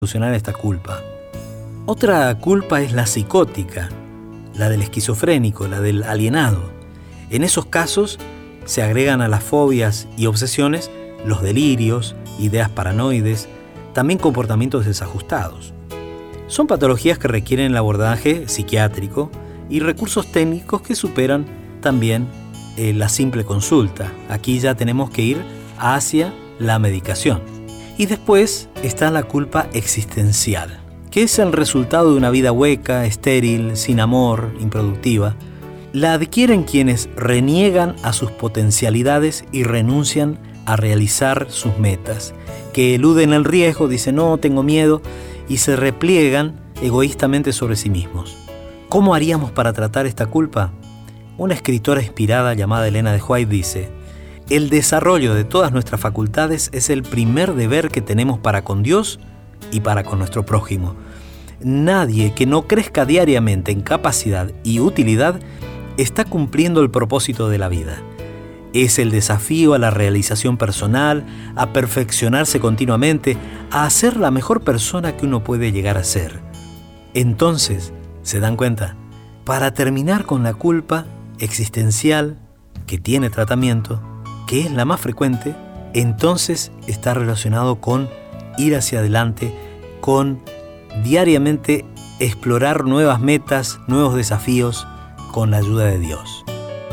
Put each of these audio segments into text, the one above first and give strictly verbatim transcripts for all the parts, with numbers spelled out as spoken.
solucionar esta culpa. Otra culpa es la psicótica, la del esquizofrénico, la del alienado. En esos casos se agregan a las fobias y obsesiones los delirios, ideas paranoides, también comportamientos desajustados. Son patologías que requieren el abordaje psiquiátrico y recursos técnicos que superan también eh, la simple consulta. Aquí ya tenemos que ir hacia la medicación. Y después está la culpa existencial, que es el resultado de una vida hueca, estéril, sin amor, improductiva. La adquieren quienes reniegan a sus potencialidades y renuncian a realizar sus metas, que eluden el riesgo, dicen no, tengo miedo, y se repliegan egoístamente sobre sí mismos. ¿Cómo haríamos para tratar esta culpa? Una escritora inspirada llamada Elena de White dice: el desarrollo de todas nuestras facultades es el primer deber que tenemos para con Dios y para con nuestro prójimo. Nadie que no crezca diariamente en capacidad y utilidad está cumpliendo el propósito de la vida. Es el desafío a la realización personal, a perfeccionarse continuamente, a ser la mejor persona que uno puede llegar a ser. Entonces, ¿se dan cuenta? Para terminar con la culpa existencial, que tiene tratamiento, que es la más frecuente, entonces está relacionado con ir hacia adelante, con diariamente explorar nuevas metas, nuevos desafíos, con la ayuda de Dios.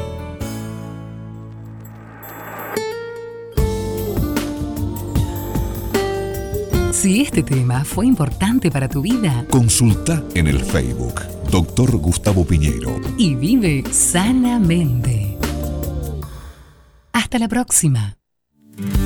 Si este tema fue importante para tu vida, consulta en el Facebook Doctor Gustavo Piñeiro y vive sanamente. Hasta la próxima.